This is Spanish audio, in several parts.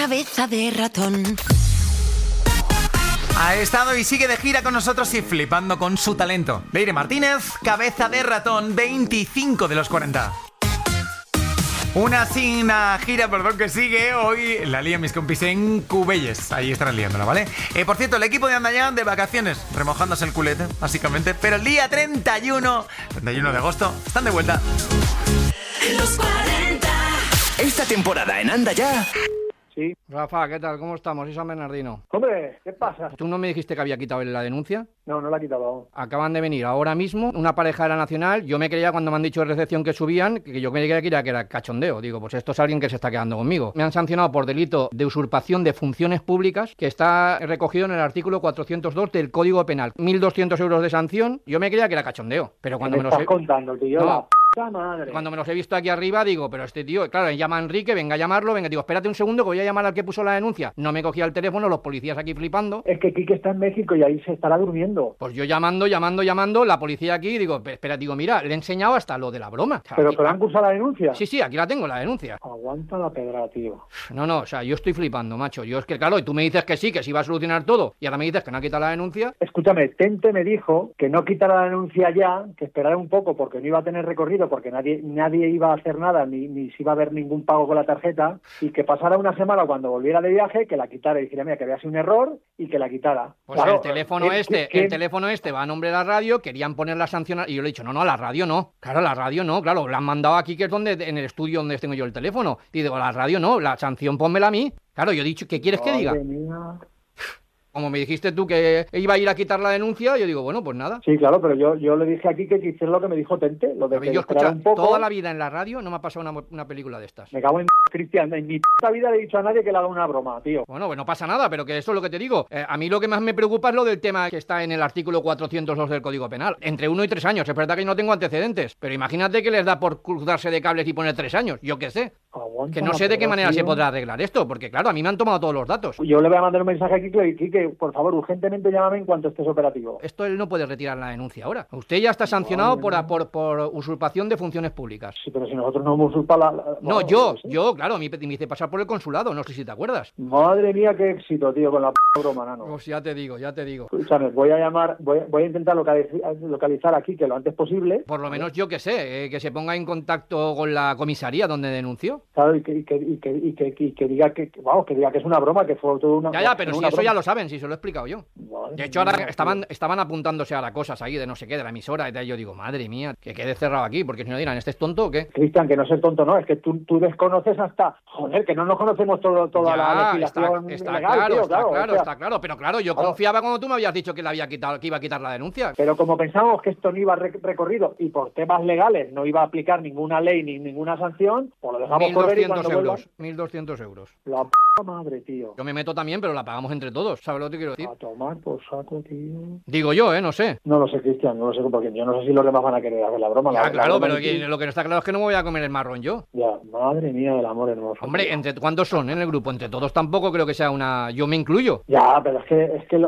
Cabeza de ratón. Ha estado y sigue de gira con nosotros y flipando con su talento. Leire Martínez, Cabeza de ratón, 25 de los 40. Una gira, que sigue. Hoy la lían mis compis en Cubelles. Ahí estarán liándola, ¿vale? Por cierto, el equipo de Andaya de vacaciones, remojándose el culete, básicamente. Pero el día 31 de agosto, están de vuelta. Los 40. Esta temporada en Andaya. Sí. Rafa, ¿qué tal? ¿Cómo estamos? Soy San Bernardino. Hombre, ¿qué pasa? ¿Tú no me dijiste que había quitado la denuncia? No la he quitado aún. Acaban de venir ahora mismo una pareja de la Nacional. Yo me creía cuando me han dicho de recepción que subían, que yo creía que era cachondeo. Digo, pues esto es alguien que se está quedando conmigo. Me han sancionado por delito de usurpación de funciones públicas, que está recogido en el artículo 402 del Código Penal. 1.200 euros de sanción. Yo me creía que era cachondeo. Pero cuando me me estás los contando, tío, No. la puta madre. Cuando me los he visto aquí arriba, digo, pero este tío, claro, llama a Enrique, venga a llamarlo, digo, espérate un segundo que voy a llamar al que puso la denuncia. No me cogía el teléfono, los policías aquí flipando. Es que Quique está en México y ahí se estará durmiendo. Pues yo llamando, la policía aquí, digo, espera, digo, mira, le he enseñado hasta lo de la broma. O sea, ¿Pero aquí- que le han cursado la denuncia? Sí, aquí la tengo, la denuncia. Aguanta la pedra, tío. No, o sea, yo estoy flipando, macho. Yo es que, claro, y tú me dices que sí, que sí va a solucionar todo, y ahora me dices que no ha quitado la denuncia. Escúchame, Tente me dijo que no quitara la denuncia ya, que esperara un poco porque no iba a tener recorrido, porque nadie iba a hacer nada, ni se iba a ver ningún pago con la tarjeta, y que pasara una semana cuando volviera de viaje, que la quitara y dijera, mira, que había sido un error y que la quitara. Pues Claro, el teléfono este va a nombre de la radio, querían poner la sanción, y yo le he dicho, no, a la radio no. Claro, la radio no, claro, la han mandado aquí, que es en el estudio donde tengo yo el teléfono. Y digo, la radio no, la sanción pónmela a mí. Claro, yo he dicho, ¿qué quieres que diga? Madre mía. Como me dijiste tú que iba a ir a quitar la denuncia, yo digo, bueno, pues nada. Sí, claro, pero yo le dije aquí que hiciera lo que me dijo Tente, lo de A que ver, yo esperara escucha, un poco. toda la vida en la radio no me ha pasado una película de estas. Me cago en Cristian, en mi puta vida le he dicho a nadie que le haga una broma, tío. Bueno, pues no pasa nada, pero que eso es lo que te digo. A mí lo que más me preocupa es lo del tema que está en el artículo 402 del Código Penal. Entre 1 y 3 años. Es verdad que yo no tengo antecedentes, pero imagínate que les da por cruzarse de cables y poner 3 años. Yo qué sé. Aguanta Que no la sé de qué pedra, manera tío. se podrá arreglar esto, porque claro, a mí me han tomado todos los datos. Yo le voy a mandar un mensaje a Quique y Quique, por favor, urgentemente llámame en cuanto estés operativo. Esto él no puede retirar la denuncia ahora. Usted ya está sancionado por usurpación de funciones públicas. Sí, pero si nosotros no hemos usurpado No, bueno, yo, sé. claro, me hice pasar por el consulado, no sé si te acuerdas. Madre mía, qué éxito, tío, con la broma, nano. Pues ya te digo. Escúchame, voy a intentar localizar a Quique lo antes posible. Por lo menos yo que sé, que se ponga en contacto con la comisaría donde denunció. Claro, y que diga que es una broma, que fue todo una Ya, pero si una eso broma. ya lo saben, si se lo he explicado yo. Madre De hecho, ahora mía, tío. estaban apuntándose ahora cosas ahí de no sé qué, de la emisora y tal. Yo digo, madre mía, que quede cerrado aquí, porque si no dirán, ¿este es tonto o qué? Cristian, que no ser tonto, no, es que tú desconoces hasta... Joder, que no nos conocemos toda la legislación está legal, claro, tío, está o claro, sea, está claro. Pero claro, yo claro. confiaba cuando tú me habías dicho que iba a quitar la denuncia. Pero como pensábamos que esto no iba recorrido y por temas legales no iba a aplicar ninguna ley ni ninguna sanción, pues lo dejamos correr y 1.200 cuando euros. vuelva... 1.200 euros. La p*** madre, tío. Yo me meto también, pero la pagamos entre todos. ¿Sabes lo que te quiero decir? A tomar por saco, tío. Digo yo, no sé. No lo sé, Cristian, no lo sé, porque yo no sé si los demás van a querer hacer la broma. Ya, la claro, broma pero en sí. lo que no está claro es que no me voy a comer el marrón yo. Ya, madre mía del amor hermoso. Hombre, tío. ¿cuántos son en el grupo? Entre todos tampoco creo que sea una... Yo me incluyo. Ya, pero es que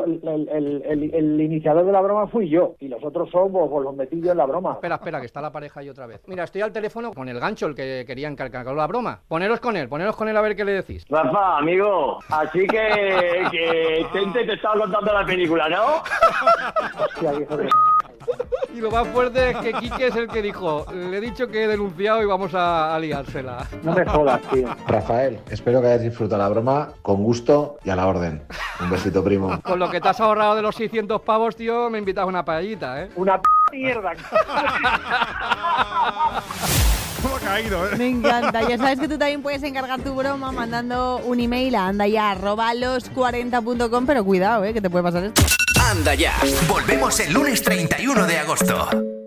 el iniciador de la broma fui yo y los otros son pues los metí yo en la broma. Espera, que está la pareja ahí otra vez. Mira, estoy al teléfono con el gancho, el que querían cargar la broma. Poneros con él a ver qué le decís. Rafa, amigo, así que Tente te estaba contando la película, ¿no? Hostia, hijo de... Y lo más fuerte es que Quique es el que dijo, le he dicho que he denunciado y vamos a liársela. No me jodas, tío. Rafael, espero que hayas disfrutado la broma con gusto y a la orden. Un besito, primo. Con lo que te has ahorrado de los 600 pavos, tío, me invitas a una paellita, ¿eh? Una mierda. ¿Cómo ha caído, Me encanta. Ya sabes que tú también puedes encargar tu broma mandando un email a andaya@los40.com, pero cuidado, que te puede pasar esto. Anda ya. Volvemos el lunes 31 de agosto.